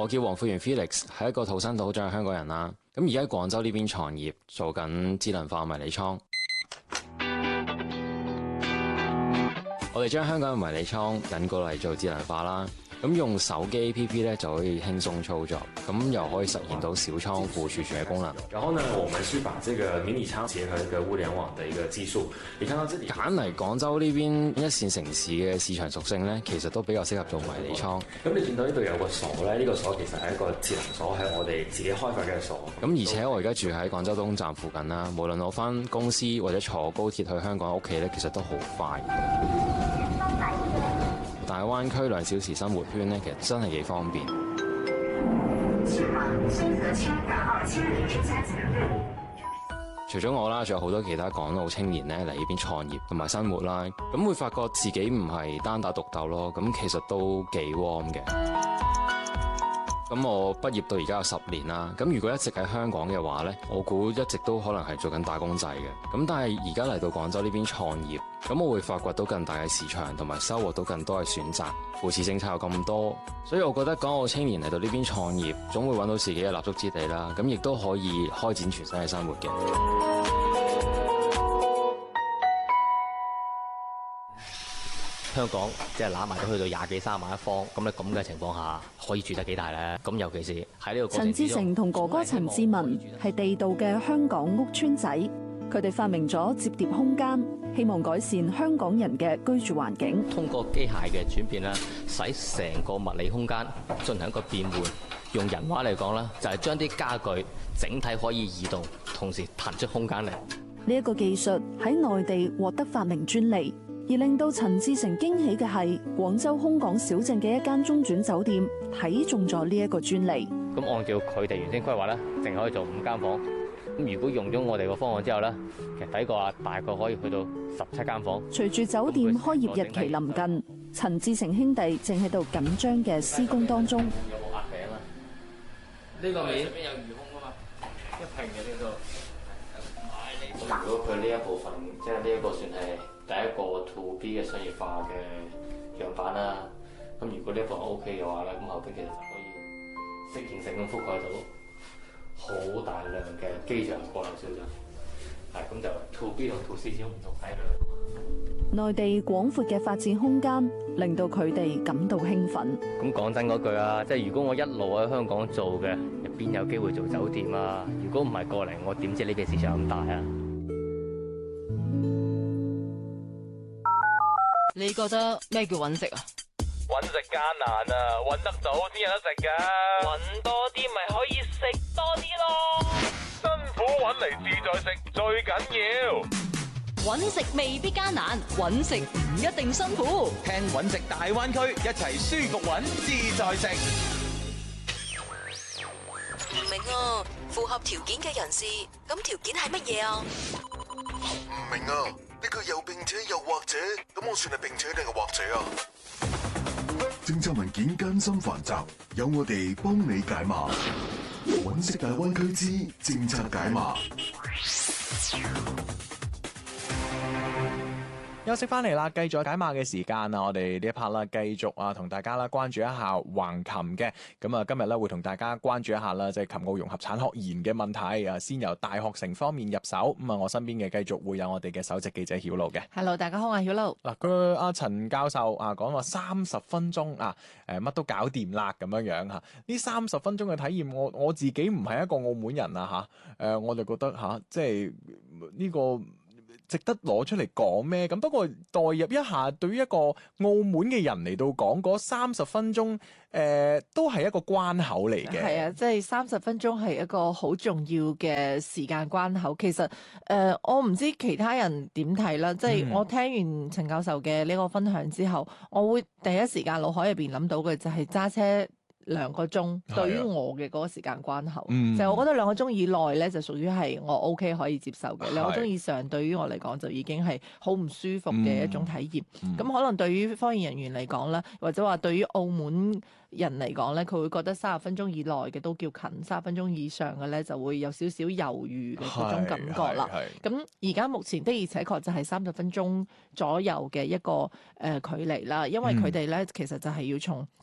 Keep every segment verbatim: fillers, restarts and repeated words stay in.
我叫黃富源 Felix， 係一個土生土長嘅香港人啦。咁而家喺廣州呢邊創業，做緊智能化迷你倉。我哋將香港嘅迷你倉引過嚟做智能化啦。咁用手機 A P P 咧就可以輕鬆操作，咁又可以實現到小倉庫儲存嘅功能。然後呢，我們是把這個迷你倉結合一個物聯網的一個技術。你看到這裡揀嚟廣州呢邊一線城市嘅市場屬性咧，其實都比較適合做迷你倉。咁你見到呢度有個鎖咧，呢個鎖其實係一個智能鎖，係我哋自己開發嘅鎖。咁而且我而家住喺廣州東站附近啦，無論我返公司或者坐高鐵去香港屋企咧，其實都好快。大灣區兩小時生活圈咧，其實真係幾方便。除咗我啦，仲有好多其他港澳青年咧嚟呢邊創業同埋生活啦，咁會發覺自己唔係單打獨鬥咯，咁其實都幾 warm 嘅。咁我畢業到而家有十年啦，咁如果一直喺香港嘅話呢，我估一直都可能係做緊打工仔嘅。咁但係而家嚟到廣州呢邊創業，咁我會發掘到更大嘅市場，同埋收穫到更多嘅選擇。扶持政策有咁多，所以我覺得港澳青年嚟到呢邊創業，總會揾到自己嘅立足之地啦。咁亦都可以開展全新嘅生活嘅。 香港即係攬埋都去到廿幾三萬一方，咁咧咁嘅情況下，可以住得幾大咧？咁尤其是喺呢個過程之中， 陳志成同哥哥陳志文係地道嘅香港屋邨仔，佢哋發明咗摺疊空間，希望改善香港人嘅居住環境。 通過機械嘅轉變咧，使成個物理空間進行一個變換。用人話嚟講咧，就係將啲家具整體可以移動，同時騰出空間嚟。 呢一個技術喺內地獲得發明專利。而令到陳志成驚喜嘅係，廣州空港小鎮嘅一間中轉酒店睇中咗呢一個專利。 咁按照佢哋原先規劃咧，淨可以做五間房。咁如果用咗我哋個方案之後咧，其實睇過啊，大概可以去到十七間房。 隨住酒店開業日期臨近，陳志成兄弟正喺度緊張嘅施工當中。 有冇壓餅啊？呢個面上邊有魚空啊嘛，一平嘅呢度。咁如果佢呢一部分，即係呢一個算係第一個 to B 嘅商業化嘅樣板啦。咁如果呢一部分 OK 嘅話咧，咁後邊其實就可以適應性咁覆蓋到好大量嘅機場過流小鎮。係咁就 to B 同 to C 始終唔同喺度。 內地廣闊嘅發展空間，令到佢哋感到興奮。 咁講真嗰句啊，即係如果我一路喺香港做嘅，邊有機會做酒店啊？如果唔係過嚟，我點知呢邊市場咁大啊？ 你覺得咩叫揾食啊？ 揾食艱難啊，揾得到先有得食噶。揾多啲咪可以食多啲咯。辛苦揾嚟自在食最緊要。 揾食未必艱難，揾食唔一定辛苦。 聽揾食大灣區，一齊舒服揾自在食。 唔明啊，符合條件嘅人士，咁條件係乜嘢啊？ 唔明啊，呢個又並且又或者，咁我算係並且定係或者啊？政策文件艱深繁雜，有我哋幫你解碼。揾食大灣區之政策解碼。 休息翻嚟啦，繼續解碼嘅時間啊！我哋呢一 part 啦，繼續啊，同大家啦關注一下橫琴嘅。咁啊，今日咧會同大家關注一下啦，即係琴澳融合產學研嘅問題啊。先由大學城方面入手。咁啊，我身邊嘅繼續會有我哋嘅首席記者曉露嘅。 Hello， 大家好啊，曉露。 嗱，佢阿陳教授啊講話三十分鐘啊，誒乜都搞掂啦咁樣樣吓。呢三十分鐘嘅體驗，我我自己唔係一個澳門人啊吓，誒我就覺得吓，即係呢個。值得攞出嚟講咩？咁不過代入一下，對於一個澳門嘅人嚟到講，嗰三十分鐘，誒、呃、都係一個關口嚟嘅。 係啊，即係三十分鐘係一個好重要嘅時間關口。其實誒、呃，我唔知其他人點睇啦。即係我聽完陳教授嘅呢個分享之後，我會第一時間腦海入邊諗到嘅就係揸車兩個鐘，對於我嘅嗰個時間關口，嗯、就係我覺得兩個鐘以內咧，就屬於係我 OK 可以接受嘅。兩個鐘以上，對於我嚟講就已經係好唔舒服嘅一種體驗。咁、嗯嗯、可能對於科研人員嚟講咧，或者話對於澳門人嚟講咧，佢會覺得三十分鐘以內嘅都叫近，三十分鐘以上嘅咧就會有少少猶豫嘅嗰種感覺啦。咁而家目前的而且確就係三十分鐘左右嘅一個誒、呃、距離啦，因為佢哋咧其實就係要從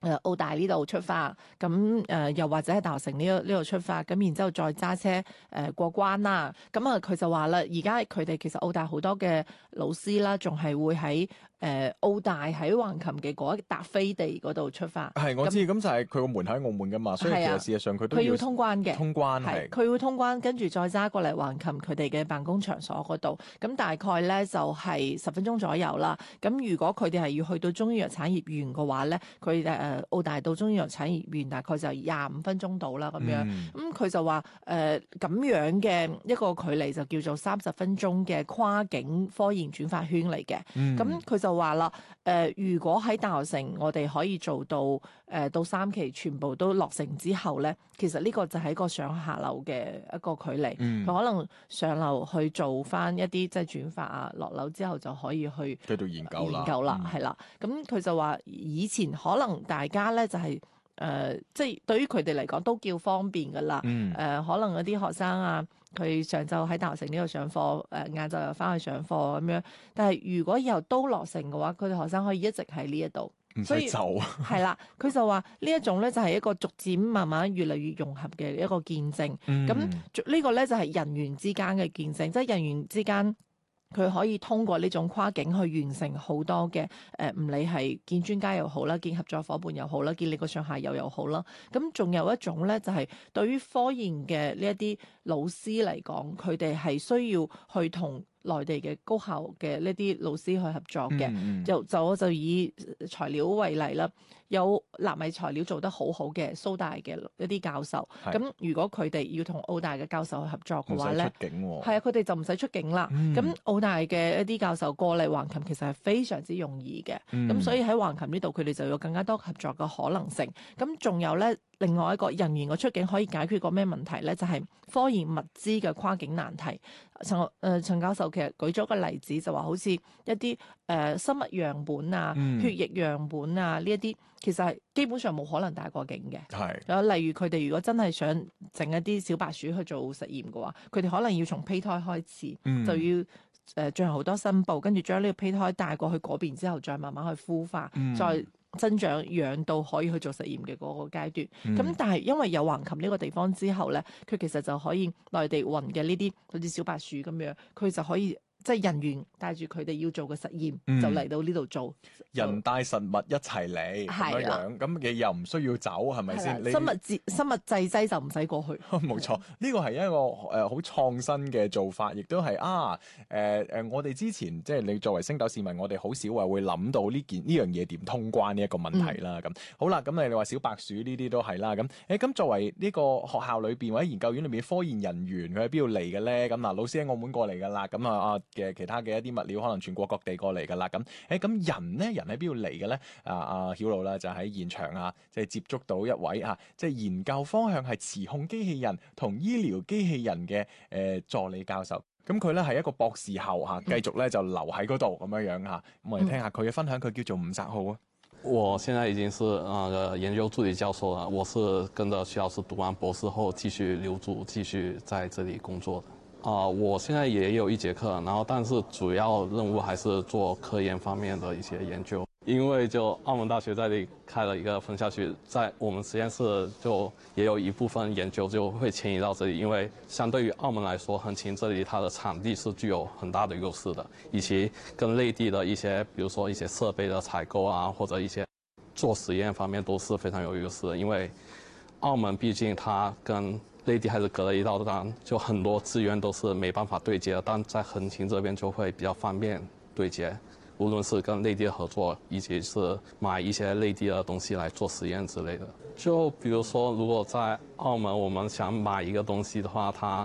誒澳大呢度出發，咁誒、呃、又或者喺大學城呢度呢度出發，咁然之後再揸車誒、呃、過關啦。咁啊佢就話啦，而家佢哋其實澳大好多嘅老師啦，仲係會喺誒、呃、澳大喺橫琴嘅嗰一笪飛地嗰度出發。 係我知，咁就係佢個門喺澳門噶嘛，所以其實事實上佢都佢要通關嘅， 通關係佢會通關，跟住再揸過嚟橫琴佢哋嘅辦公場所嗰度。咁大概咧就係十分鐘左右啦。咁如果佢哋係要去到中醫藥產業園嘅話咧，佢誒。呃澳大到中醫藥產業園大概就廿五分鐘到啦咁樣，咁佢、嗯、就話誒咁樣嘅一個距離就叫做三十分鐘嘅跨境科研轉發圈嚟嘅。咁佢、嗯、就話啦，誒、呃、如果喺大學城我哋可以做到誒、呃、到三期全部都落成之後咧，其實呢個就係一個上下樓嘅一個距離。佢、嗯、可能上樓去做翻一啲即係轉發啊，落樓之後就可以去繼續研究啦。 研究啦，係啦、嗯。咁佢就話以前可能大家咧就係、是、誒、呃，即係對於佢哋嚟講都叫方便噶啦。誒、嗯呃，可能有啲學生啊，佢上晝喺大學城呢度上課，誒晏晝又翻去上課咁樣。但係如果以後都落成嘅話，佢哋學生可以一直喺呢一度， 唔使走。 係啦，佢就話呢一種咧就係一個逐漸慢慢越嚟越融合嘅一個見證。咁、嗯、呢個咧就係人員之間嘅見證，即係人員之間。佢可以通過呢種跨境去完成好多嘅誒，唔理係見專家又好啦，見合作伙伴又好啦，見你個上下游又好啦。咁仲有一種咧，就係、是、對於科研嘅呢一啲老師嚟講，佢哋係需要去同內地嘅高校嘅呢啲老師去合作嘅。嗯嗯就就我就以材料為例啦，有納米材料做得好好嘅蘇大嘅一啲教授。咁是如果佢哋要同澳大嘅教授去合作嘅話咧，係啊，佢哋就唔使出境啦。咁、嗯、澳大嘅一啲教授過嚟橫琴其實係非常之容易嘅。咁、嗯、所以喺橫琴呢度佢哋就有更加多合作嘅可能性。咁仲有咧，另外一個人員嘅出境可以解決個咩問題咧？就係、是、科研物資嘅跨境難題。陳誒、呃、陳教授其實舉咗個例子，就話好似一啲誒、呃、生物樣本啊、嗯、血液樣本啊呢一啲，其實係基本上冇可能帶過境嘅。係有是例如佢哋如果真係想整一啲小白鼠去做實驗嘅話，佢哋可能要從胚胎開始，嗯、就要誒進行好多申報，跟住將呢個胚胎帶過去嗰邊之後，再慢慢去孵化，嗯、再增長養到可以去做實驗嘅嗰個階段。咁、嗯、但係因為有橫琴呢個地方之後咧，佢其實就可以內地運嘅呢啲好似小白鼠咁樣，佢就可以。即係人員帶住佢哋要做嘅實驗，嗯、就嚟到呢度做。 人帶實物一齊嚟咁樣樣，咁你又唔需要走，係咪先？ 生物製生物製劑就唔使過去。 冇錯，呢個係一個誒好創新嘅做法，亦都係啊誒誒、呃呃，我哋之前即係你作為星斗市民，我哋好少話會諗到呢件呢樣嘢點通關呢一個問題啦。咁、嗯、好啦，咁你話小白鼠呢啲都係啦。咁誒咁作為呢個學校裏邊或者研究院裏邊科研人員，佢喺邊度嚟嘅咧？咁嗱，老師喺澳門過嚟㗎啦。咁啊啊〜嘅其他嘅一啲物料可能全國各地過嚟㗎啦，咁誒咁人咧，人喺邊度嚟嘅咧？啊啊曉露啦，就喺現場啊，即係接觸到一位啊，即係研究方向係磁控機器人同醫療機器人嘅誒、呃、助理教授。咁佢咧係一個博士後嚇，繼續咧就留喺嗰度咁樣樣嚇。咁我哋聽下佢嘅分享，佢叫做吳澤浩啊。 我現在已經是啊、呃、研究助理教授啦，我是跟着徐老師讀完博士後繼續留駐，繼續在這裡工作的。啊、呃，我現在也有一節課，然後但是主要任務還是做科研方面的一些研究。因為就澳門大學在這裡開了一個分校區，在我們實驗室就也有一部分研究就會遷移到這裡，因為相對於澳門來說，橫琴這裡它的場地是具有很大的優勢的，以及跟內地的一些，比如說一些設備的採購啊，或者一些做實驗方面都是非常有優勢的，因為澳門畢竟它跟內地還是隔了一道欄，就很多資源都是沒辦法對接的，但在橫琴這邊就會比較方便對接，無論是跟內地的合作，以及是買一些內地的東西來做實驗之類的。就比如說，如果在澳門我們想買一個東西的話，它